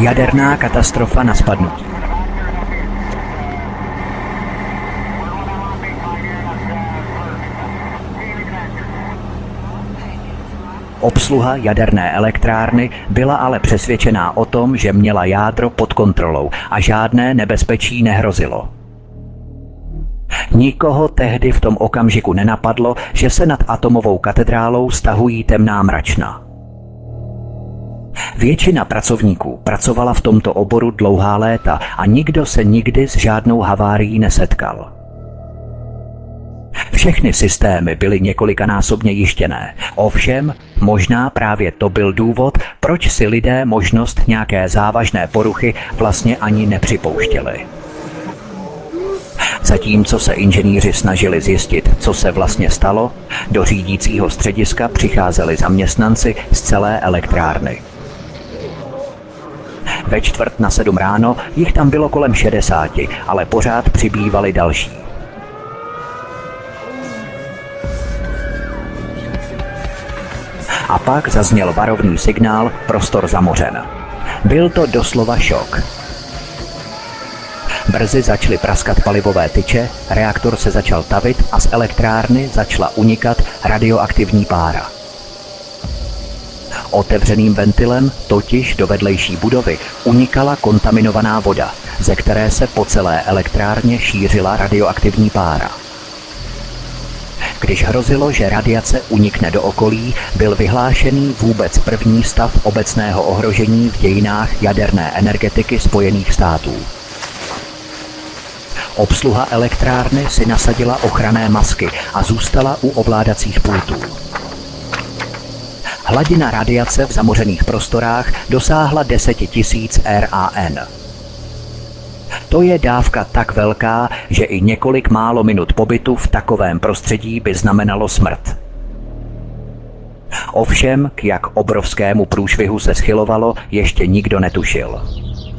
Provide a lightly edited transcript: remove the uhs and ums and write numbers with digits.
Jaderná katastrofa na spadnutí. Obsluha jaderné elektrárny byla ale přesvědčená o tom, že měla jádro pod kontrolou a žádné nebezpečí nehrozilo. Nikoho tehdy v tom okamžiku nenapadlo, že se nad atomovou katedrálou stahují temná mračna. Většina pracovníků pracovala v tomto oboru dlouhá léta a nikdo se nikdy s žádnou havárií nesetkal. Všechny systémy byly několikanásobně jištěné, ovšem možná právě to byl důvod, proč si lidé možnost nějaké závažné poruchy vlastně ani nepřipouštěli. Zatímco se inženýři snažili zjistit, co se vlastně stalo, do řídícího střediska přicházeli zaměstnanci z celé elektrárny. Ve 6:45 ráno jich tam bylo kolem 60, ale pořád přibývali další. A pak zazněl varovný signál, prostor zamořen. Byl to doslova šok. Brzy začaly praskat palivové tyče, reaktor se začal tavit a z elektrárny začala unikat radioaktivní pára. Otevřeným ventilem, totiž do vedlejší budovy, unikala kontaminovaná voda, ze které se po celé elektrárně šířila radioaktivní pára. Když hrozilo, že radiace unikne do okolí, byl vyhlášený vůbec první stav obecného ohrožení v dějinách jaderné energetiky Spojených států. Obsluha elektrárny si nasadila ochranné masky a zůstala u ovládacích pultů. Hladina radiace v zamořených prostorách dosáhla 10 000 RAN. To je dávka tak velká, že i několik málo minut pobytu v takovém prostředí by znamenalo smrt. Ovšem, k jak obrovskému průšvihu se schylovalo, ještě nikdo netušil.